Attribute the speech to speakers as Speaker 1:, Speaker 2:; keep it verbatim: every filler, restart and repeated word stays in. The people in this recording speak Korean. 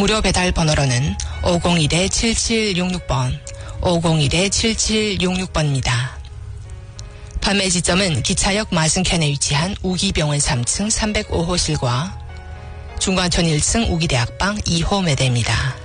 Speaker 1: 무료 배달 번호로는 오공일 칠칠육육 번, 오공일 칠칠육육 번입니다. 판매 지점은 기차역 마승캔에 위치한 우기병원 삼 층 삼백오 호실과 중관촌 일 층 우기대학방 이 호 매대입니다.